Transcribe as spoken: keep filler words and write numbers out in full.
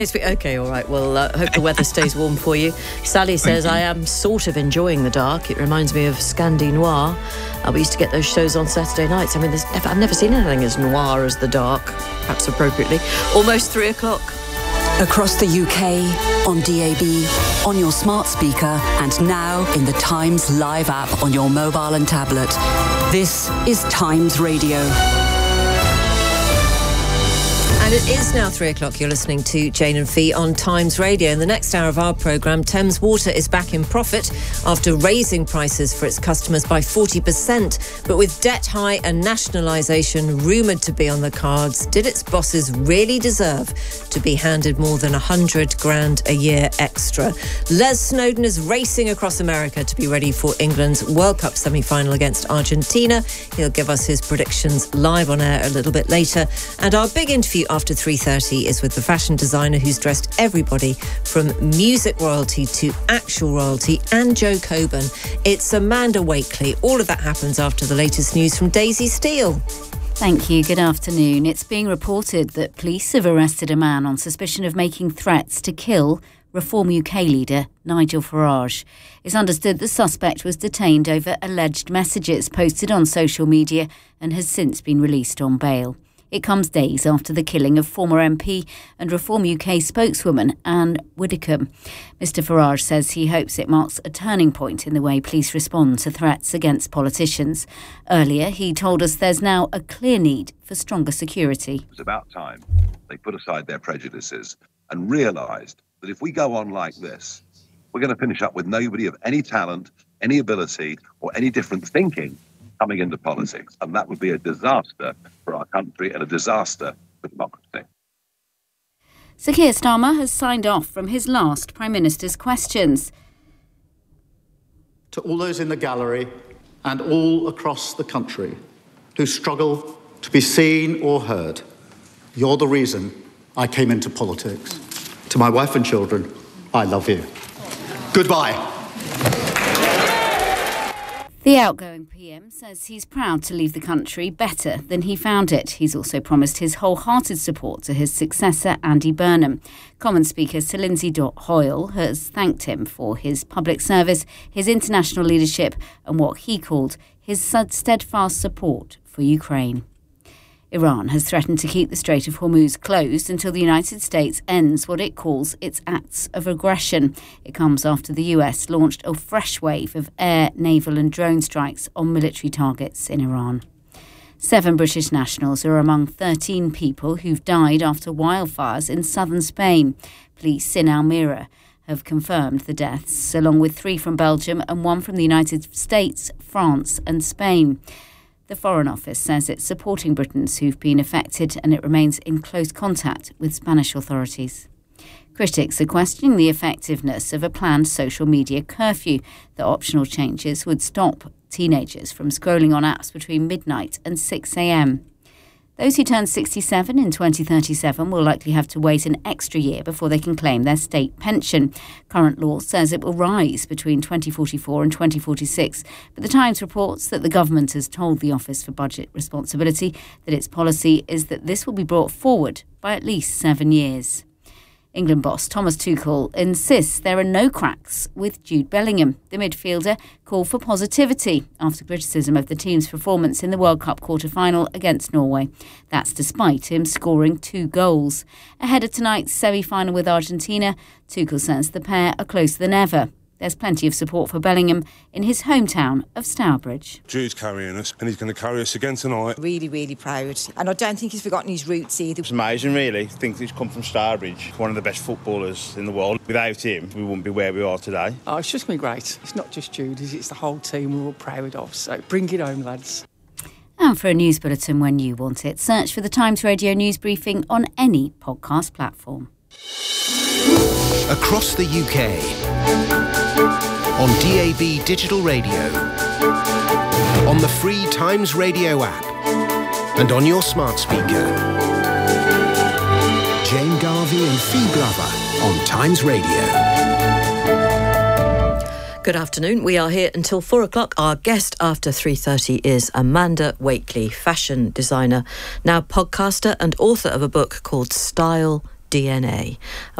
OK, all right. Well, I uh, hope the weather stays warm for you. Sally says, I am sort of enjoying the dark. It reminds me of Scandi Noir. Uh, we used to get those shows on Saturday nights. I mean, there's never, I've never seen anything as noir as the dark, perhaps appropriately. Almost three o'clock. Across the U K, on D A B, on your smart speaker, and now in the Times Live app on your mobile and tablet. This is Times Radio. And it is now three o'clock. You're listening to Jane and Fee on Times Radio. In the next hour of our programme, Thames Water is back in profit after raising prices for its customers by forty percent. But with debt high and nationalisation rumoured to be on the cards, did its bosses really deserve to be handed more than one hundred grand a year extra? Les Snowdon is racing across America to be ready for England's World Cup semi-final against Argentina. He'll give us his predictions live on air a little bit later. And our big interview after three thirty is with the fashion designer who's dressed everybody from music royalty to actual royalty and Joe Coburn. It's Amanda Wakely. All of that happens after the latest news from Daisy Steele. Thank you. Good afternoon. It's being reported that police have arrested a man on suspicion of making threats to kill Reform U K leader Nigel Farage. It's understood the suspect was detained over alleged messages posted on social media and has since been released on bail. It comes days after the killing of former M P and Reform U K spokeswoman Anne Widdecombe. Mister Farage says he hopes it marks a turning point in the way police respond to threats against politicians. Earlier, he told us there's now a clear need for stronger security. It's about time they put aside their prejudices and realised that if we go on like this, we're going to finish up with nobody of any talent, any ability or any different thinking coming into politics, and that would be a disaster for our country and a disaster for democracy. Sir Keir Starmer has signed off from his last Prime Minister's questions. To all those in the gallery and all across the country who struggle to be seen or heard, you're the reason I came into politics. To my wife and children, I love you. Goodbye. The outgoing P M says he's proud to leave the country better than he found it. He's also promised his wholehearted support to his successor, Andy Burnham. Commons Speaker Sir Lindsay Hoyle has thanked him for his public service, his international leadership and what he called his steadfast support for Ukraine. Iran has threatened to keep the Strait of Hormuz closed until the United States ends what it calls its acts of aggression. It comes after the U S launched a fresh wave of air, naval and drone strikes on military targets in Iran. Seven British nationals are among thirteen people who've died after wildfires in southern Spain. Police in Almeria have confirmed the deaths, along with three from Belgium and one from the United States, France and Spain. The Foreign Office says it's supporting Britons who've been affected and it remains in close contact with Spanish authorities. Critics are questioning the effectiveness of a planned social media curfew. The optional changes would stop teenagers from scrolling on apps between midnight and six a.m. Those who turn sixty-seven in twenty thirty-seven will likely have to wait an extra year before they can claim their state pension. Current law says it will rise between twenty forty-four and twenty forty-six, but the Times reports that the government has told the Office for Budget Responsibility that its policy is that this will be brought forward by at least seven years. England boss Thomas Tuchel insists there are no cracks with Jude Bellingham. The midfielder called for positivity after criticism of the team's performance in the World Cup quarter-final against Norway. That's despite him scoring two goals. Ahead of tonight's semi-final with Argentina, Tuchel says the pair are closer than ever. There's plenty of support for Bellingham in his hometown of Stourbridge. Jude's carrying us and he's going to carry us again tonight. Really, really proud. And I don't think he's forgotten his roots either. It's amazing, really. I think he's come from Stourbridge, one of the best footballers in the world. Without him, we wouldn't be where we are today. Oh, it's just been great. It's not just Jude, it's the whole team we're all proud of. So bring it home, lads. And for a news bulletin when you want it, search for the Times Radio News Briefing on any podcast platform. Across the U K, on D A B Digital Radio, on the free Times Radio app, and on your smart speaker. Jane Garvey and Fee Glover on Times Radio. Good afternoon. We are here until four o'clock. Our guest after three thirty is Amanda Wakely, fashion designer, now podcaster and author of a book called Style D N A.